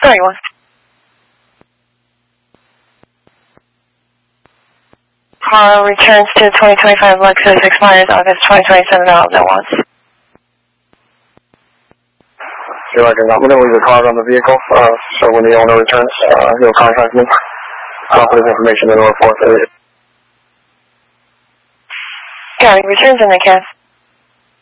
Sorry, what? Car returns to 2025 Lexus, expires August 2027, all at once. I'm going to leave the card on the vehicle, so when the owner returns, he'll contact me. I'll put his information in the report. Got it, returns in the cast.